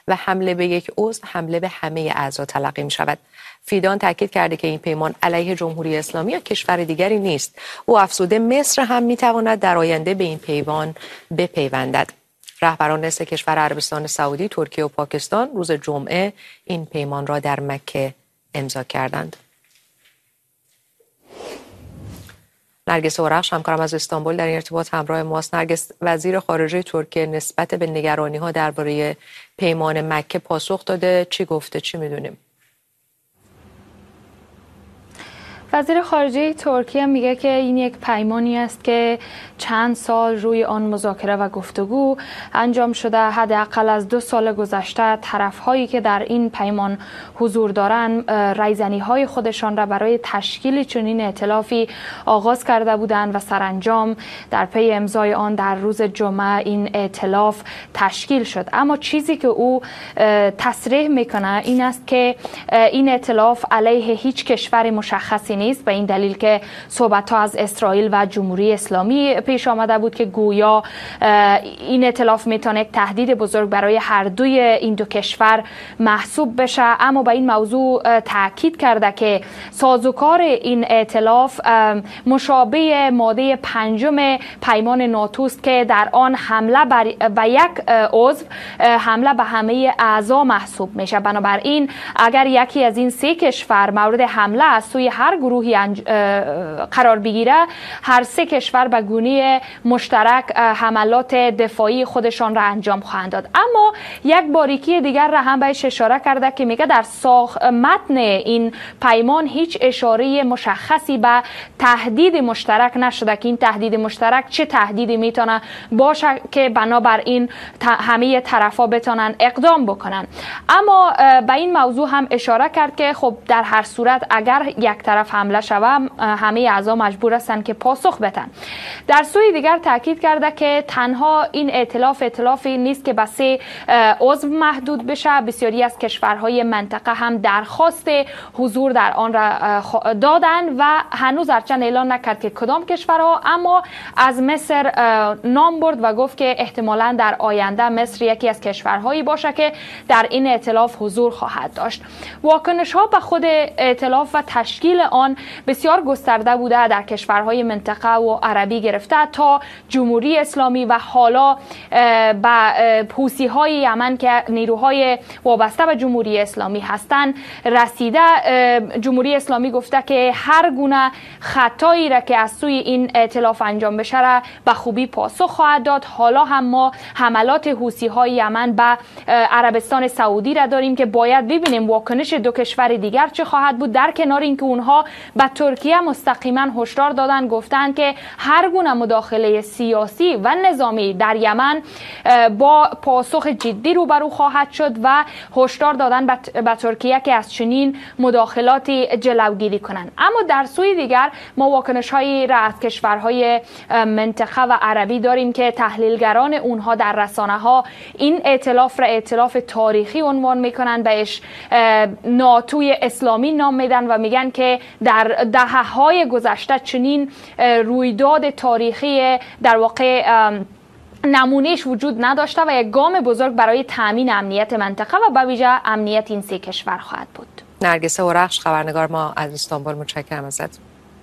و حمله به یک عضو حمله به همه اعضا تلقی می شود. فیدان تاکید کرده که این پیمان علیه جمهوری اسلامی یا کشور دیگری نیست. او افزوده مصر هم می تواند در آینده به این پیمان بپیوندد. رهبران سه کشور عربستان سعودی، ترکیه و پاکستان روز جمعه این پیمان را در مکه امضا کردند. نرگس اورخش همکارم از استانبول در این ارتباط همراه ماست. نرگس، وزیر خارجه ترکیه نسبت به نگرانی‌ها درباره پیمان مکه پاسخ داده، چی گفته، چی می‌دونیم؟ وزیر خارجه ترکیه میگه که این یک پیمانی است که چند سال روی آن مذاکره و گفتگو انجام شده. حداقل از 2 سال گذشته طرف‌هایی که در این پیمان حضور دارند رایزنی‌های خودشان را برای تشکیل چنین ائتلافی آغاز کرده بودند و سرانجام در پی امضای آن در روز جمعه این ائتلاف تشکیل شد. اما چیزی که او تصریح میکنه این است که این ائتلاف علیه هیچ کشور مشخصی نیست، به این دلیل که صحبت‌ها از اسرائیل و جمهوری اسلامی پیش آمده بود که گویا این ائتلاف میتونه یک تهدید بزرگ برای هر دوی این دو کشور محسوب بشه. اما به این موضوع تاکید کرده که سازوکار این ائتلاف مشابه ماده 5 پیمان ناتو است که در آن حمله به یک عضو حمله به همه اعضا محسوب میشه. بنابراین اگر یکی از این 3 کشور مورد حمله از سوی هر گروهی قرار بگیره، هر 3 کشور به گونه مشترک حملات دفاعی خودشان را انجام خواهند داد. اما یک باریکی دیگر را هم بهش اشاره کرده که میگه در متن این پیمان هیچ اشاره مشخصی به تهدید مشترک نشده که این تهدید مشترک چه تهدیدی میتونه باشه که بنابراین همه طرفا بتونن اقدام بکنن. اما به این موضوع هم اشاره کرد که خب در هر صورت اگر یک طرف حمله شود همه اعضا مجبور هستند که پاسخ بدن. در سوی دیگر تاکید کرده که تنها این ائتلافی نیست که به 3 عضو محدود بشه، بسیاری از کشورهای منطقه هم درخواست حضور در آن را دادن و هنوز هرچند اعلان نکرد که کدام کشورها، اما از مصر نام برد و گفت که احتمالاً در آینده مصر یکی از کشورهایی باشه که در این ائتلاف حضور خواهد داشت. واکنش ها به خود ائتلاف و تشکیل آن بسیار گسترده بوده، در کشورهای منطقه و عربی گرفته تا جمهوری اسلامی و حالا به حوثی های یمن که نیروهای وابسته به جمهوری اسلامی هستند رسیده. جمهوری اسلامی گفته که هر گونه خطایی را که از سوی این ائتلاف انجام بشه را به خوبی پاسخ خواهد داد. حالا هم ما حملات حوثی های یمن به عربستان سعودی را داریم که باید ببینیم واکنش 2 کشور دیگر چه خواهد بود. در کنار اینکه اونها به ترکیه مستقیما هشدار دادن، گفتند که هر گونه مداخله سیاسی و نظامی در یمن با پاسخ جدی روبرو خواهد شد و هشدار دادن به ترکیه که از چنین مداخلاتی جلوگیری کنند. اما در سوی دیگر ما واکنش‌هایی را از کشورهای منطقه و عربی داریم که تحلیلگران اونها در رسانه‌ها این ائتلاف را ائتلاف تاریخی عنوان میکنن، بهش ناتوی اسلامی نام میدن و میگن که در دهه‌های گذشته چنین رویداد تاریخی در واقع نمونهش وجود نداشته و یک گام بزرگ برای تامین امنیت منطقه و به ویژه امنیت این 3 کشور خواهد بود. نرگس اورخش، خبرنگار ما از استانبول، متشکرم ازت.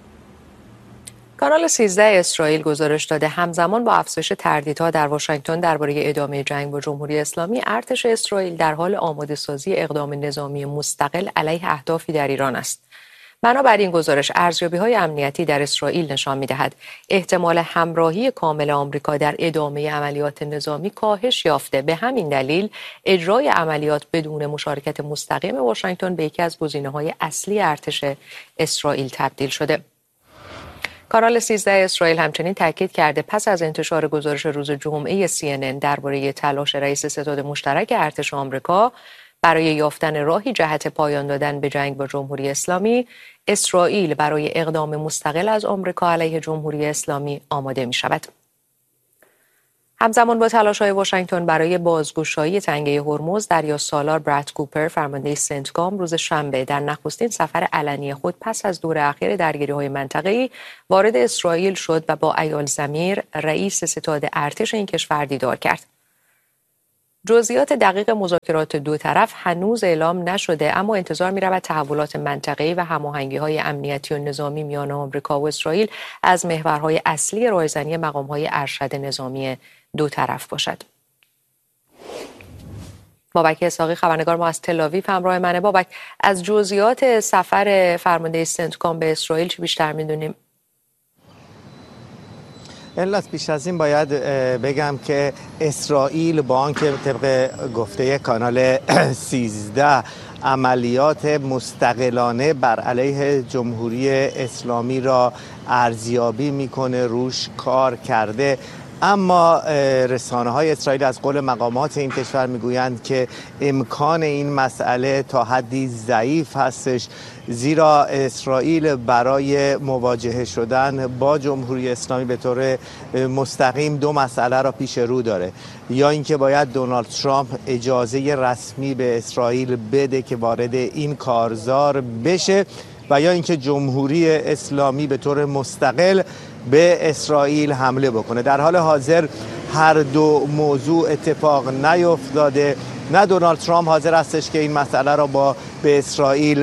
کانال 13 اسرائیل گزارش داده همزمان با افزایش تردیدها در واشنگتن درباره ادامه جنگ با جمهوری اسلامی، ارتش اسرائیل در حال آماده‌سازی اقدام نظامی مستقل علیه اهدافی در ایران است. بنابراین گزارش ارزیابی‌های امنیتی در اسرائیل نشان می‌دهد احتمال همراهی کامل آمریکا در ادامه عملیات نظامی کاهش یافته. به همین دلیل اجرای عملیات بدون مشارکت مستقیم واشنگتن به یکی از گزینه‌های اصلی ارتش اسرائیل تبدیل شده. کانال 13 اسرائیل همچنین تاکید کرده پس از انتشار گزارش روز جمعه CNN درباره تلاش رئیس ستاد مشترک ارتش آمریکا برای یافتن راهی جهت پایان دادن به جنگ با جمهوری اسلامی، اسرائیل برای اقدام مستقل از آمریکا علیه جمهوری اسلامی آماده می شود. همزمان با تلاش‌های واشنگتن برای بازگشایی تنگه هرمز، دریا سالار براد کوپر، فرمانده سنتکام، روز شنبه در نخستین سفر علنی خود پس از دور اخیر درگیری‌های منطقه‌ای وارد اسرائیل شد و با ایال زمیر، رئیس ستاد ارتش این کشور دیدار کرد. جزئیات دقیق مذاکرات دو طرف هنوز اعلام نشده، اما انتظار می‌رود تحولات منطقه‌ای و هماهنگی‌های امنیتی و نظامی میان آمریکا و اسرائیل از محورهای اصلی رایزنی مقام‌های ارشد نظامی دو طرف باشد. بابک اسحاقی خبرنگار ما از تل‌آویو همراه منه. بابک، از جزئیات سفر فرمانده سنتکام به اسرائیل چی بیشتر می‌دونیم؟ الیاس، بیش از این باید بگم که اسرائیل با آنکه طبق گفته کانال 13 عملیات مستقلانه بر علیه جمهوری اسلامی را ارزیابی میکنه، روش کار کرده، اما رسانه‌های اسرائیل از قول مقامات این کشور میگویند که امکان این مسئله تا حدی ضعیف هستش، زیرا اسرائیل برای مواجهه شدن با جمهوری اسلامی به طور مستقیم دو مسئله را پیش رو داره. یا اینکه باید دونالد ترامپ اجازه رسمی به اسرائیل بده که وارد این کارزار بشه، و یا اینکه جمهوری اسلامی به طور مستقل به اسرائیل حمله بکنه. در حال حاضر هر دو موضوع اتفاق نیفتاده. نه دونالد ترامپ حاضر هستش که این مسئله را به اسرائیل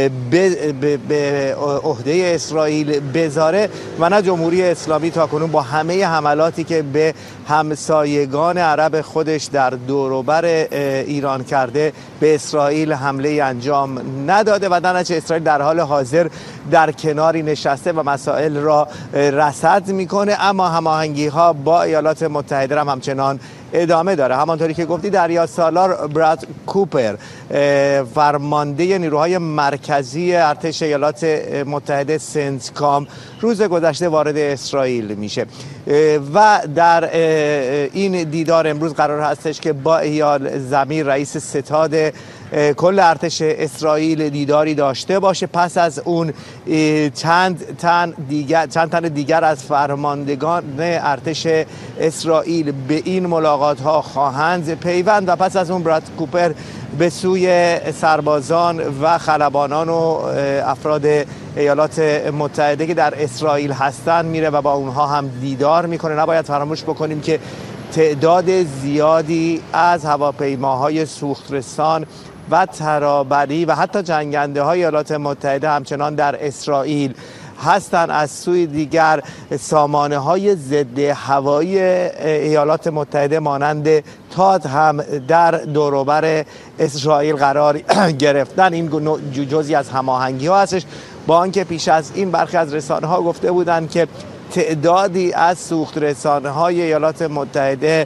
به عهده اسرائیل بذاره، و نه جمهوری اسلامی تاکنون با همه حملاتی که به همسایگان عرب خودش در دوروبر ایران کرده به اسرائیل حمله انجام نداده، و در نتیجه اسرائیل در حال حاضر در کناری نشسته و مسائل را رصد میکنه. اما هماهنگی ها با ایالات متحده هم همچنان ادامه داره. همانطوری که گفتی، دریا سالار براد کوپر، فرمانده نیروهای مرکزی ارتش ایالات متحده سنتکام، روز گذشته وارد اسرائیل میشه و در این دیدار امروز قرار هستش که با ایال زمیر، رئیس ستاد کل ارتش اسرائیل، دیداری داشته باشه. پس از اون چند تن دیگر از فرماندگان ارتش اسرائیل به این ملاقات ها خواهند پیوند، و پس از اون براد کوپر به سوی سربازان و خلبانان و افراد ایالات متحده که در اسرائیل هستند میره و با اونها هم دیدار میکنه. نباید فراموش بکنیم که تعداد زیادی از هواپیماهای سوخترسان و ترابری و حتی جنگنده های ایالات متحده همچنان در اسرائیل هستند. از سوی دیگر سامانه های ضد هوایی ایالات متحده مانند تاد هم در دوروبر اسرائیل قرار گرفتن. این جزئی از هماهنگی ها هستش، با آنکه پیش از این برخی از رسانه ها گفته بودند که تعدادی از سوخترسان‌های ایالات متحده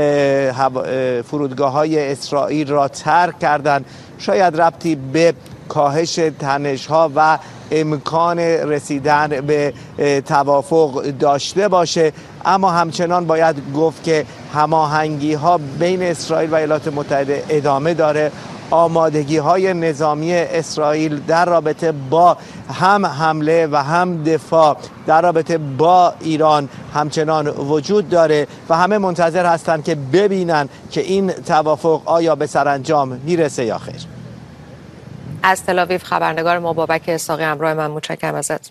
فرودگاه‌های اسرائیل را ترک کردند. شاید ربطی به کاهش تنش‌ها و امکان رسیدن به توافق داشته باشه، اما همچنان باید گفت که هماهنگی‌ها بین اسرائیل و ایالات متحده ادامه داره. آمادگی‌های نظامی اسرائیل در رابطه با هم حمله و هم دفاع در رابطه با ایران همچنان وجود داره و همه منتظر هستند که ببینن که این توافق آیا به سرانجام میرسه یا خیر. از تل‌آویو خبرنگار ما بابک اسحاقی همراه من، متشکرم ازت.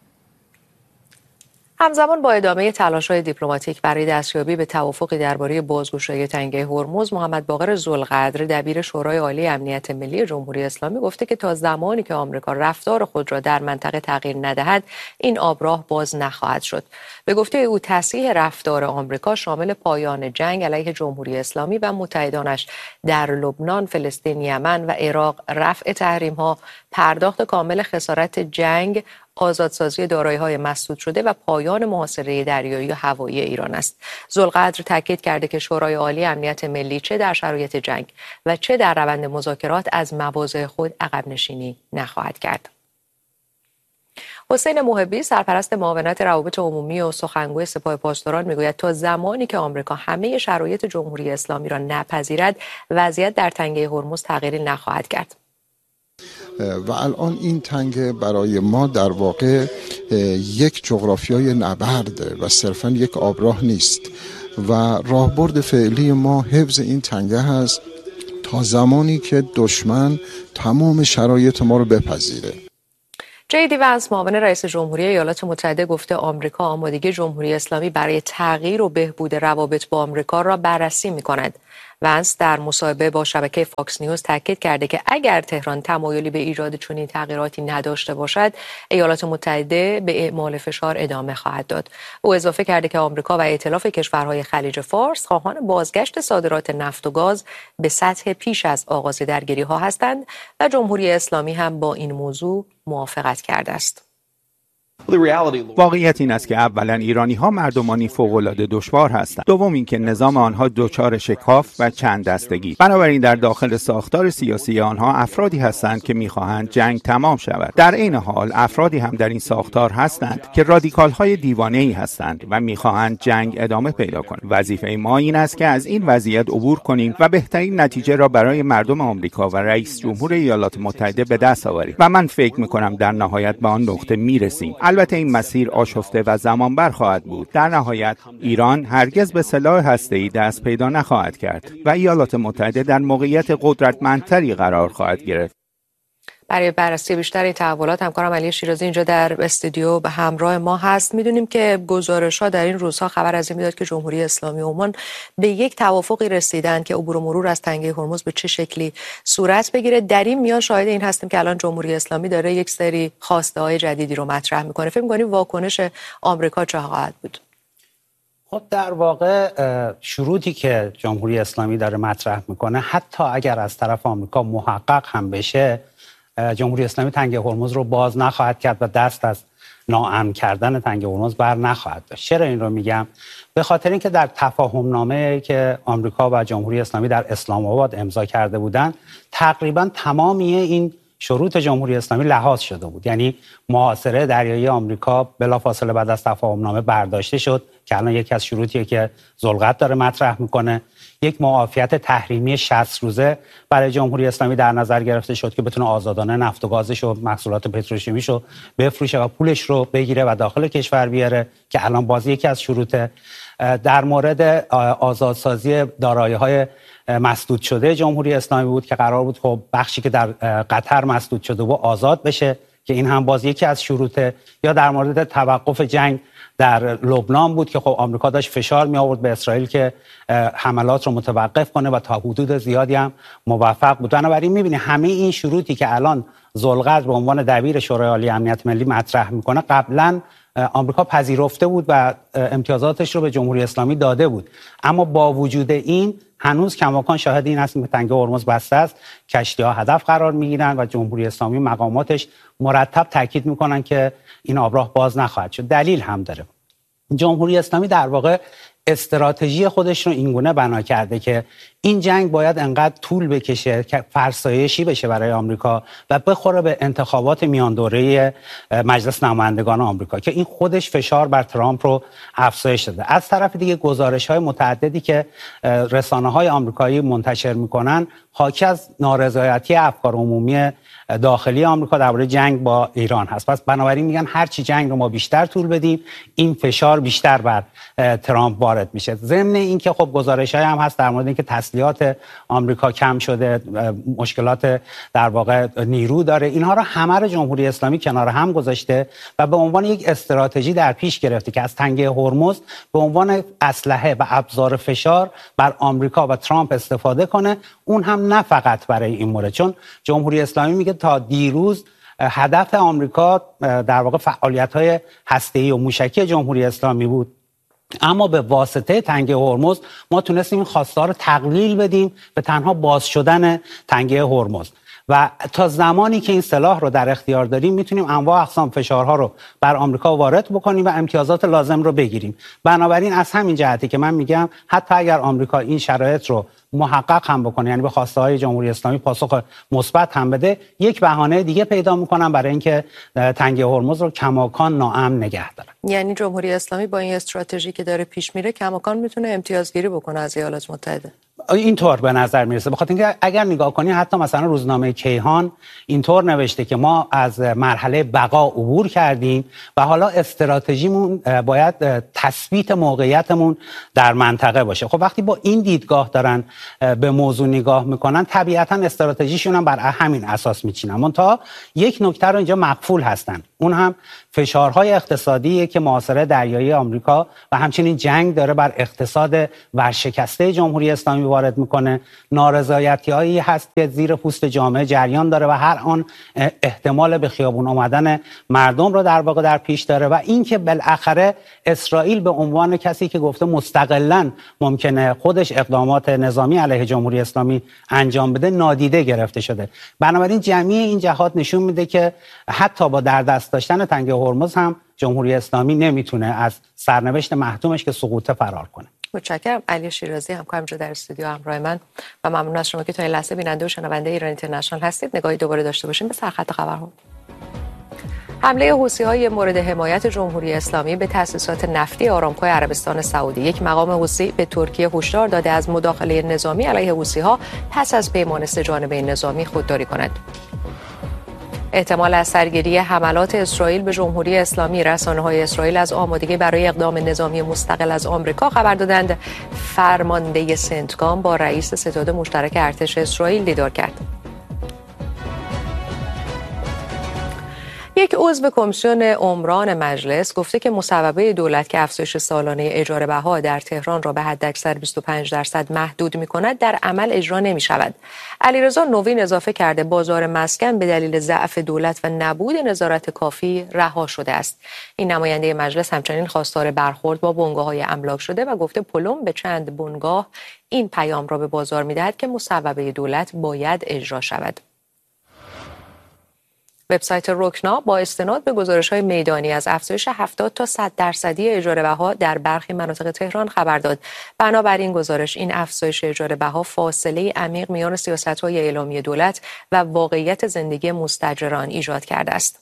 همزمان با ادامه تلاش‌های دیپلماتیک برای دستیابی به توافقی درباره بازگشایی تنگه هرمز، محمد باقر ذوالقدر، دبیر شورای عالی امنیت ملی جمهوری اسلامی، گفته که تا زمانی که آمریکا رفتار خود را در منطقه تغییر ندهد، این آبراه باز نخواهد شد. به گفته او، تصحیح رفتار آمریکا شامل پایان جنگ علیه جمهوری اسلامی و متحدانش در لبنان، فلسطین، یمن و عراق، رفع تحریم‌ها، پرداخت کامل خسارت جنگ، آزادسازی دارایی‌های مسدود شده و پایان محاصره دریایی و هوایی ایران است. ذوالقدر تاکید کرده که شورای عالی امنیت ملی چه در شرایط جنگ و چه در روند مذاکرات از مواضع خود عقب نشینی نخواهد کرد. حسین محبی، سرپرست معاونت روابط عمومی و سخنگوی سپاه پاسداران، میگوید تا زمانی که آمریکا همه شرایط جمهوری اسلامی را نپذیرد، وضعیت در تنگه هرمز تغییری نخواهد کرد. و الان این تنگه برای ما در واقع یک جغرافیای نبرد و صرفا یک آبراه نیست و راهبرد فعلی ما حفظ این تنگه هست تا زمانی که دشمن تمام شرایط ما رو بپذیره. جی دی ونس، معاون رئیس جمهوری ایالات متحده، گفته آمریکا آمادگی جمهوری اسلامی برای تغییر و بهبود روابط با آمریکا را بررسی می‌کند. ونس در مصاحبه با شبکه فاکس نیوز تاکید کرده که اگر تهران تمایلی به ایجاد چنین تغییراتی نداشته باشد، ایالات متحده به اعمال فشار ادامه خواهد داد. او اضافه کرده که آمریکا و ائتلاف کشورهای خلیج فارس خواهان بازگشت صادرات نفت و گاز به سطح پیش از آغاز درگیری‌ها هستند و جمهوری اسلامی هم با این موضوع موافقت کرده است. واقعیت این است که اولا ایرانی‌ها مردمانی فوق‌العاده دشوار هستند. دوم اینکه نظام آنها دچار شکاف و چند دستگی. بنابراین در داخل ساختار سیاسی آنها افرادی هستند که می‌خواهند جنگ تمام شود. در عین حال افرادی هم در این ساختار هستند که رادیکال‌های دیوانه‌ای هستند و می‌خواهند جنگ ادامه پیدا کند. وظیفه ما این است که از این وضعیت عبور کنیم و بهترین نتیجه را برای مردم آمریکا و رئیس جمهور ایالات متحده به دست آوریم. و من فکر می‌کنم در نهایت به آن نقطه می‌رسیم. البته این مسیر آشفته و زمانبر خواهد بود. در نهایت ایران هرگز به سلاح هسته‌ای دست پیدا نخواهد کرد و ایالات متحده در موقعیت قدرتمندتری قرار خواهد گرفت. برای بررسی بیشتر این تحولات همکارم علی شیرازی اینجا در استودیو به همراه ما هست. میدونیم که گزارش‌ها در این روزها خبر از این میداد که جمهوری اسلامی عمان به یک توافقی رسیدن که عبور و مرور از تنگه هرمز به چه شکلی صورت بگیره. در این میان شاهد این هستیم که الان جمهوری اسلامی داره یک سری خواسته‌های جدیدی رو مطرح میکنه. فکر می‌کنید واکنش آمریکا چه خواهد بود؟ خب در واقع شروطی که جمهوری اسلامی داره مطرح میکنه حتی اگر از طرف آمریکا محقق هم بشه، جمهوری اسلامی تنگه هرمز رو باز نخواهد کرد و دست از ناامن کردن تنگه هرمز بر نخواهد داشت. چرا این رو میگم؟ به خاطر اینکه در تفاهم نامه که آمریکا و جمهوری اسلامی در اسلام آباد امضا کرده بودند، تقریبا تمامی این شروط جمهوری اسلامی لحاظ شده بود. یعنی محاصره دریایی آمریکا بلافاصله بعد از تفاهم نامه برداشته شد که الان یکی از شروطیه که ذوالقعد داره مطرح میکنه. یک معافیت تحریمی 60 روزه برای جمهوری اسلامی در نظر گرفته شد که بتونه آزادانه نفت و گازش و محصولات پتروشیمیش رو بفروشه و پولش رو بگیره و داخل کشور بیاره که الان باز یکی از شروطه. در مورد آزادسازی دارایی‌های مسدود شده جمهوری اسلامی بود که قرار بود خب بخشی که در قطر مسدود شده و آزاد بشه که این هم باز یکی از شروطه. یا در مورد توقف جنگ در لبنان بود که خب آمریکا داشت فشار می آورد به اسرائیل که حملات رو متوقف کنه و تا حدود زیادی هم موفق بود. بنابراین می‌بینی همه این شروطی که الان ذوالقعد به عنوان دبیر شورای عالی امنیت ملی مطرح میکنه قبلا آمریکا پذیرفته بود و امتیازاتش رو به جمهوری اسلامی داده بود. اما با وجود این هنوز کماکان شاهد این هستیم که تنگه هرمز بسته است، کشتی‌ها هدف قرار میگیرن و جمهوری اسلامی مقاماتش مرتب تاکید میکنن که این آبراه باز نخواهد شد. دلیل هم داره. جمهوری اسلامی در واقع استراتژی خودش رو اینگونه بنا کرده که این جنگ باید انقدر طول بکشه که فرسایشی بشه برای آمریکا و بخوره به انتخابات میان دوره مجلس نمایندگان آمریکا که این خودش فشار بر ترامپ رو افزایش داده. از طرف دیگه گزارش‌های متعددی که رسانه‌های آمریکایی منتشر می‌کنن حاکی از نارضایتی افکار عمومی داخلی آمریکا درباره جنگ با ایران هست. پس بنابراین میگن هر چی جنگ رو ما بیشتر طول بدیم این فشار بیشتر بر ترامپ وارد میشه. ضمن اینکه خب گزارش‌های هم هست در مورد اینکه تسلیحات آمریکا کم شده، مشکلات در واقع نیرو داره، اینها رو همه رو جمهوری اسلامی کنار هم گذاشته و به عنوان یک استراتژی در پیش گرفته که از تنگه هرمز به عنوان اسلحه و ابزار فشار بر آمریکا و ترامپ استفاده کنه. اون هم نه فقط برای این مورد، چون جمهوری اسلامی میگه تا دیروز هدف آمریکا در واقع فعالیت‌های هسته‌ای و موشکی جمهوری اسلامی بود، اما به واسطه تنگه هرمز ما تونستیم این خواست‌ها رو تقلیل بدیم به تنها باز شدن تنگه هرمز و تا زمانی که این سلاح رو در اختیار داریم میتونیم انواع اقسام فشارها رو بر آمریکا وارد بکنیم و امتیازات لازم رو بگیریم. بنابراین از همین جهتی که من میگم حتی اگر آمریکا این شرایط رو محقق هم بکنه، یعنی به خواسته های جمهوری اسلامی پاسخ مثبت هم بده، یک بهانه دیگه پیدا میکنن برای اینکه تنگه هرمز رو کماکان ناامن نگه دارن. یعنی جمهوری اسلامی با این استراتژی که داره پیش میره کماکان میتونه امتیازگیری بکنه از ایالات متحده. اینطور به نظر میرسه، بخاطر اینکه اگر نگاه کنی حتی مثلا روزنامه کیهان اینطور نوشته که ما از مرحله بقا عبور کردیم و حالا استراتژیمون باید تثبیت موقعیتمون در منطقه باشه. خب وقتی با این دیدگاه دارن به موضوع نگاه میکنن طبیعتا استراتژیشون هم بر همین اساس میچینن. منتها یک نکته رو اینجا مقفول هستن، اون هم فشارهای اقتصادی که محاصره دریایی آمریکا و همچنین جنگ داره بر اقتصاد ورشکسته جمهوری اسلامی وارد میکنه، نارضایتی‌هایی هست که زیر پوست جامعه جریان داره و هر آن احتمال به خیابون آمدن مردم رو در واقع در پیش داره و اینکه بالاخره اسرائیل به عنوان کسی که گفته مستقلاً ممکنه خودش اقدامات نظامی علیه جمهوری اسلامی انجام بده نادیده گرفته شده. بنابراین جمعی این جهات نشون میده که حتی با در دست داشتن تنگه هرمز هم جمهوری اسلامی نمیتونه از سرنوشت محتومش که سقوطه فرار کنه. متشکرم. علی شیرازی همکارم اینجا در استودیو همراه من و ممنون از شما که تا این لحظه بیننده و شنونده ایران اینترنشنال هستید. نگاهی دوباره داشته باشیم به سرخط خبرها. حمله حوثی‌های مورد حمایت جمهوری اسلامی به تأسیسات نفتی آرامکو عربستان سعودی. یک مقام حوثی به ترکیه هشدار داده از مداخله نظامی علیه حوثی‌ها پس از پیمان سه‌جانبه نظامی خودداری کند. احتمال از سرگیری حملات اسرائیل به جمهوری اسلامی. رسانه‌های اسرائیل از آمادگی برای اقدام نظامی مستقل از آمریکا خبر دادند. فرمانده سنتکام با رئیس ستاد مشترک ارتش اسرائیل دیدار کرد. یک عضو کمیسیون عمران مجلس گفته که مصوبه دولت که افزایش سالانه اجاره بها در تهران را به حداکثر 25% محدود می‌کند در عمل اجرا نمی‌شود. علیرضا نوین اضافه کرده بازار مسکن به دلیل ضعف دولت و نبود نظارت کافی رها شده است. این نماینده مجلس همچنین خواستار برخورد با بنگاه‌های املاک شده و گفته پلم به چند بنگاه این پیام را به بازار می‌دهد که مصوبه دولت باید اجرا شود. وبسایت رکنا با استناد به گزارش‌های میدانی از افزایش 70 تا 100% اجاره بها در برخی مناطق تهران خبر داد. بنابراین گزارش این افزایش اجاره بها فاصله عمیق میان سیاست‌های اعلامی دولت و واقعیت زندگی مستاجران ایجاد کرده است.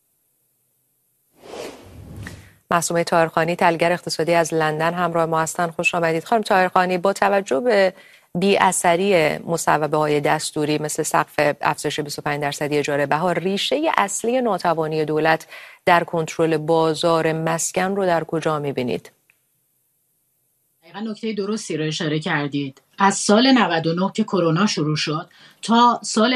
معصومه طاهرخانی تحلیلگر اقتصادی از لندن همراه ما هستند. خوش آمدید خانم طاهرخانی. با توجه به بی‌اثری مصوبه‌های دستوری مثل سقف افزایش 25% اجاره بها، ریشه اصلی ناتوانی دولت در کنترل بازار مسکن رو در کجا می‌بینید؟ دقیقاً نکته درستی رو اشاره کردید. از سال 99 که کرونا شروع شد تا سال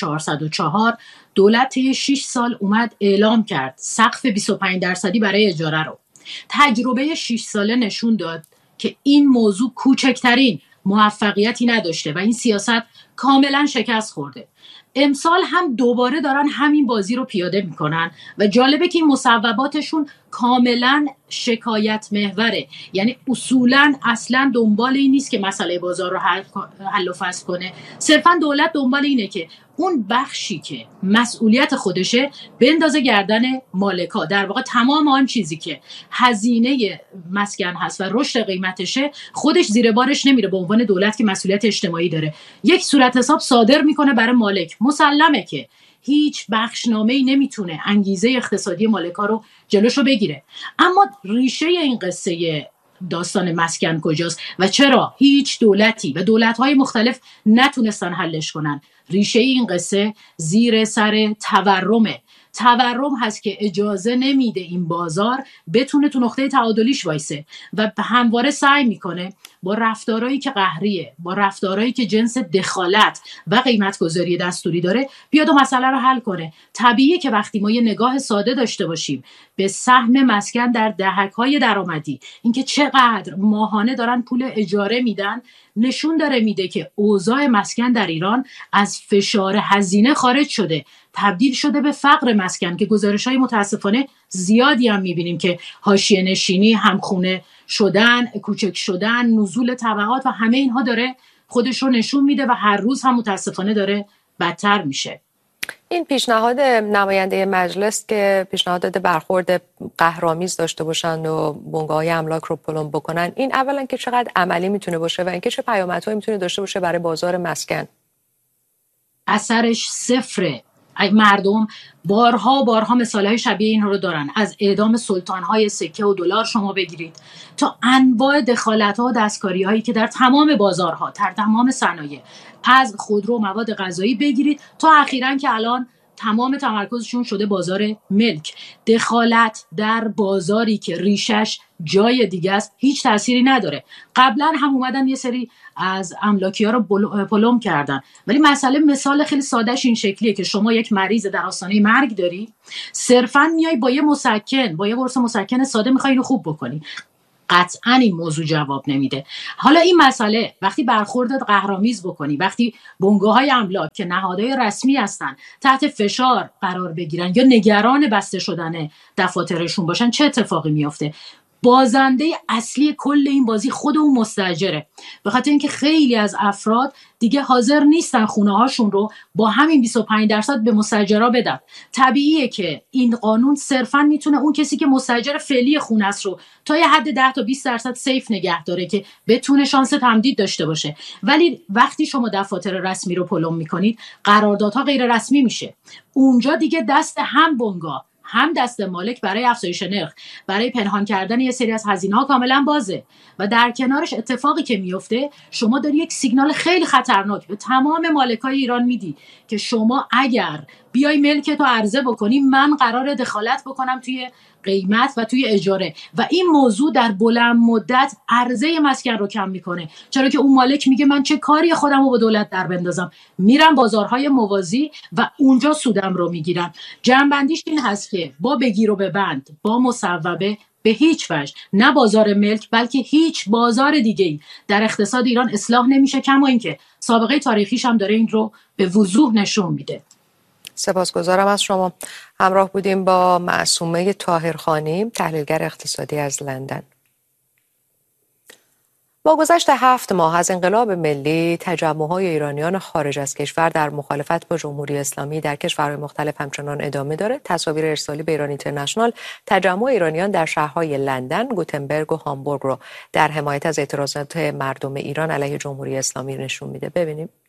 1404 دولت 6 سال اومد اعلام کرد سقف 25% برای اجاره رو. تجربه 6 ساله نشون داد که این موضوع کوچکترین موفقیتی نداشته و این سیاست کاملا شکست خورده. امسال هم دوباره دارن همین بازی رو پیاده میکنن و جالبه که این مصوباتشون کاملا شکایت محوره، یعنی اصولا اصلا دنبال این نیست که مسئله بازار رو حل و فصل کنه. صرفا دولت دنبال اینه که اون بخشی که مسئولیت خودشه بندازه گردن مالکا. در واقع تمام آن چیزی که هزینه مسکن هست و رشد قیمتشه خودش زیر بارش نمیره به عنوان دولت که مسئولیت اجتماعی داره. یک صورت حساب صادر میکنه برای مالک. مسلمه که هیچ بخشنامه‌ای نمیتونه انگیزه اقتصادی مالکا رو جلوشو بگیره. اما ریشه این قصه داستان مسکن کجاست و چرا هیچ دولتی و دولت‌های مختلف نتونستن حلش کنن؟ ریشه این قصه زیر سر تورمه. تورم هست که اجازه نمیده این بازار بتونه تو نقطه تعادلیش وایسه و همواره سعی میکنه با رفتارهایی که قهریه، با رفتارهایی که جنس دخالت و قیمت‌گذاری دستوری داره بیاد و مسئله رو حل کنه. طبیعیه که وقتی ما یه نگاه ساده داشته باشیم به سهم مسکن در دهک‌های درآمدی، اینکه چقدر ماهانه دارن پول اجاره میدن، نشون داره میده که اوضاع مسکن در ایران از فشار هزینه خارج شده، تبدیل شده به فقر مسکن که گزارش‌های متاسفانه زیادی هم می‌بینیم که حاشیه نشینی، همخونه شدن، کوچک شدن، نزول طبقات و همه اینها داره خودش رو نشون میده و هر روز هم متاسفانه داره بدتر میشه. این پیشنهاد نماینده مجلس که پیشنهاد داده برخورد قهرآمیز داشته باشن و بنگاه‌های املاک رو پلم بکنن، این اولا که چقدر عملی میتونه باشه و اینکه چه پیامدهایی میتونه داشته باشه برای بازار مسکن؟ اثرش صفره. مردم بارها مثالهای شبیه این رو دارن. از اعدام سلطانهای سکه و دلار شما بگیرید تا انواع دخالت‌ها و دستکاری‌هایی که در تمام بازارها، در تمام صنایع، از خودرو و مواد غذایی بگیرید تا اخیراً که الان تمام تمرکزشون شده بازار ملک. دخالت در بازاری که ریشش جای دیگه است هیچ تأثیری نداره. قبلا هم اومدن یه سری از املاکی‌ها رو پلم کردن، ولی مثال خیلی سادهش این شکلیه که شما یک مریض در آستانه مرگ داری، صرفاً میای با یه مسکن، با یه قرص مسکن ساده میخوای اینو خوب بکنی. قطعا این موضوع جواب نمیده. حالا این مسئله وقتی برخوردت قهرآمیز بکنی، وقتی بنگاه‌های املاک که نهادهای رسمی هستن تحت فشار قرار بگیرن یا نگران بسته شدن دفاترشون باشن، چه اتفاقی میفته؟ بازنده اصلی کل این بازی خود اون مستاجره، به خاطر اینکه خیلی از افراد دیگه حاضر نیستن خونه هاشون رو با همین 25% به مستاجرا بدن. طبیعیه که این قانون صرفا میتونه اون کسی که مستاجر فعلی خونه است رو تا یه حد 10 تا 20% سیف نگه داره که بتونه شانس تمدید داشته باشه. ولی وقتی شما دفاتر رسمی رو پلم میکنید، قراردادها غیر رسمی میشه. اونجا دیگه دست هم بنگاه هم دست مالک برای افزایش نرخ، برای پنهان کردن یه سری از هزینه‌ها کاملا بازه و در کنارش اتفاقی که میفته، شما داری یک سیگنال خیلی خطرناک به تمام مالکای ایران میدی که شما اگر بیای ملکتو عرضه بکنی، من قراره دخالت بکنم توی قیمت و توی اجاره و این موضوع در بلند مدت عرضه مسکن رو کم میکنه، چرا که اون مالک میگه من چه کاری خودم رو به دولت در بندازم، میرم بازارهای موازی و اونجا سودم رو میگیرم. جنبندیش این هست که با بگیر و ببند، با مصوبه، به هیچ وجه نه بازار ملک بلکه هیچ بازار دیگه‌ای در اقتصاد ایران اصلاح نمیشه، کما اینکه سابقه تاریخیش هم داره این رو به وضوح نشون میده. سپاسگزارم از شما. همراه بودیم با معصومه طاهرخانی، تحلیلگر اقتصادی از لندن. با گذشت 7 ماه از انقلاب ملی، تجمع‌های ایرانیان خارج از کشور در مخالفت با جمهوری اسلامی در کشورهای مختلف همچنان ادامه دارد. تصاویر ارسالی به ایران اینترنشنال تجمع ایرانیان در شهرهای لندن، گوتنبرگ و هامبورگ را در حمایت از اعتراضات مردم ایران علیه جمهوری اسلامی نشون میده. ببینیم.